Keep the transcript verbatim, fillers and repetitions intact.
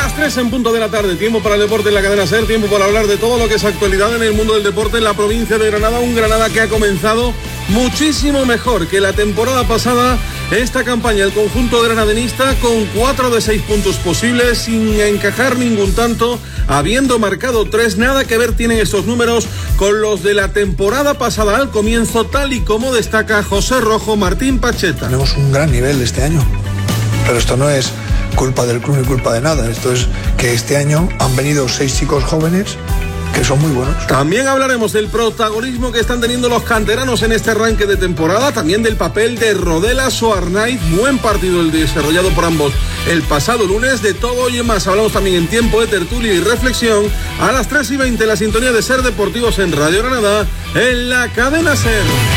Las tres en punto de la tarde, tiempo para el deporte en la cadena SER, tiempo para hablar de todo lo que es actualidad en el mundo del deporte en la provincia de Granada. Un Granada que ha comenzado muchísimo mejor que la temporada pasada. Esta campaña, el conjunto granadenista con cuatro de seis puntos posibles, sin encajar ningún tanto, habiendo marcado tres. Nada que ver tienen estos números con los de la temporada pasada al comienzo, tal y como destaca José Rojo Martín Pacheta. Tenemos un gran nivel este año, pero esto no es culpa del club ni culpa de nada. Esto es que este año han venido seis chicos jóvenes que son muy buenos. También hablaremos del protagonismo que están teniendo los canteranos en este arranque de temporada, también del papel de Rodela Soarnaiz, buen partido el desarrollado por ambos el pasado lunes. De todo y más hablamos también en tiempo de tertulia y reflexión a las tres y veinte, la sintonía de SER Deportivos en Radio Granada, en la cadena SER.